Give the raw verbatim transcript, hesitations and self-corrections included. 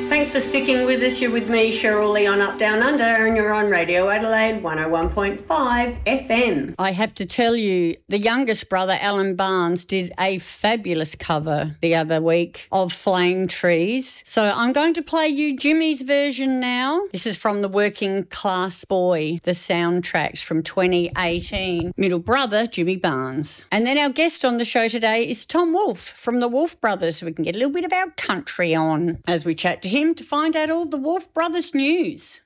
Thanks for sticking with us. You're with me, Cheryl Lee, on Up Down Under, and you're on Radio Adelaide one oh one point five F M. I have to tell you, the youngest brother, Alan Barnes, did a fabulous cover the other week of Flame Trees. So I'm going to play you Jimmy's version now. This is from The Working Class Boy, the soundtracks from twenty eighteen. Middle brother, Jimmy Barnes. And then our guest on the show today is Tom Wolfe from the Wolfe Brothers, so we can get a little bit of our country on as we chat to him to find out all the Wolfe Brothers news.